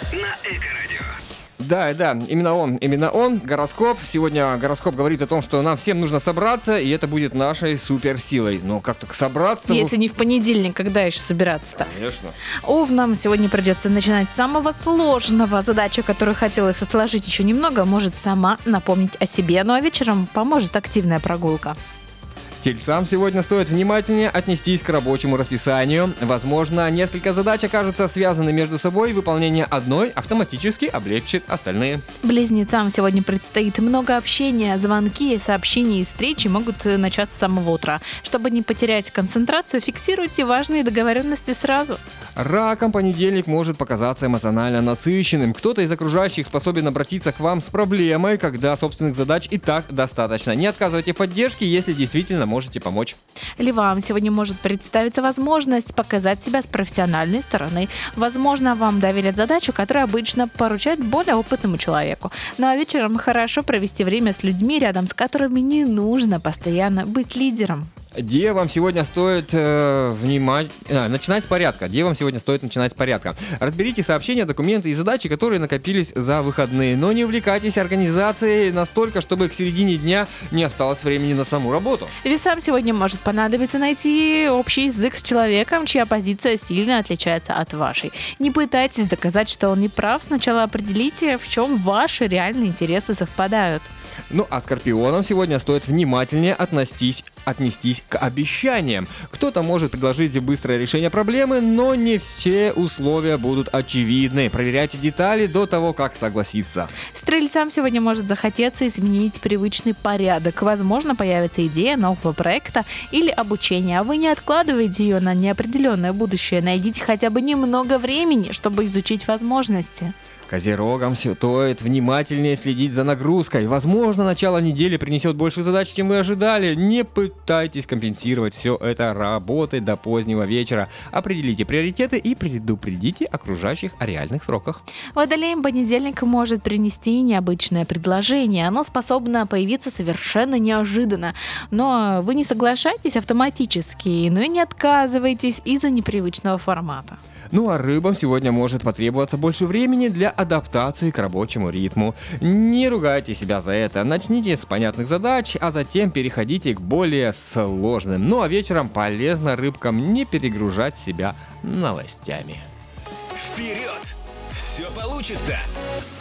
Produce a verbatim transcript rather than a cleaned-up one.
на Эко-радио. Да, да, именно он, именно он, гороскоп. Сегодня гороскоп говорит о том, что нам всем нужно собраться, и это будет нашей суперсилой. Но как только собраться... Если не в понедельник, когда еще собираться-то? Конечно. Овнам сегодня придется начинать с самого сложного. Задача, которую хотелось отложить еще немного, может сама напомнить о себе. Ну а вечером поможет активная прогулка. Тельцам сегодня стоит внимательнее отнестись к рабочему расписанию. Возможно, несколько задач окажутся связаны между собой, и выполнение одной автоматически облегчит остальные. Близнецам сегодня предстоит много общения. Звонки, сообщения и встречи могут начаться с самого утра. Чтобы не потерять концентрацию, фиксируйте важные договоренности сразу. Ракам понедельник может показаться эмоционально насыщенным. Кто-то из окружающих способен обратиться к вам с проблемой, когда собственных задач и так достаточно. Не отказывайте в поддержке, если действительно можете помочь. Львам сегодня может представиться возможность показать себя с профессиональной стороны. Возможно, вам доверят задачу, которую обычно поручают более опытному человеку. Ну а вечером хорошо провести время с людьми, рядом с которыми не нужно постоянно быть лидером. Девам сегодня стоит э, внимать... а, начинать с порядка. Девам сегодня стоит начинать с порядка. Разберите сообщения, документы и задачи, которые накопились за выходные. Но не увлекайтесь организацией настолько, чтобы к середине дня не осталось времени на саму работу. Весам сегодня может понадобиться найти общий язык с человеком, чья позиция сильно отличается от вашей. Не пытайтесь доказать, что он не прав. Сначала определите, в чем ваши реальные интересы совпадают. Ну а скорпионам сегодня стоит внимательнее отнестись, отнестись к обещаниям. Кто-то может предложить быстрое решение проблемы, но не все условия будут очевидны. Проверяйте детали до того, как согласиться. Стрельцам сегодня может захотеться изменить привычный порядок. Возможно, появится идея нового проекта или обучения, а вы не откладываете ее на неопределенное будущее. Найдите хотя бы немного времени, чтобы изучить возможности. Козерогам стоит внимательнее следить за нагрузкой. Возможно, начало недели принесет больше задач, чем вы ожидали. Не пытайтесь компенсировать все это работой до позднего вечера. Определите приоритеты и предупредите окружающих о реальных сроках. Водолеям понедельник может принести необычное предложение. Оно способно появиться совершенно неожиданно. Но вы не соглашайтесь автоматически, но и не отказывайтесь из-за непривычного формата. Ну а рыбам сегодня может потребоваться больше времени для адаптации к рабочему ритму. Не ругайте себя за это. Начните с понятных задач, а затем переходите к более сложным. Ну а вечером полезно рыбкам не перегружать себя новостями. Вперед! Все получится! С